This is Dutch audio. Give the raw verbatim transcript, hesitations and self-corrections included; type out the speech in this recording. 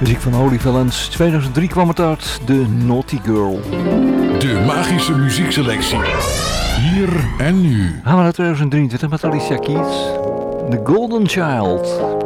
Muziek van Holy Valence. tweeduizend drie kwam het uit, The Naughty Girl. De magische muziekselectie. Hier en nu. Gaan we naar tweeduizend drieëntwintig met Alicia Keys. The Golden Child.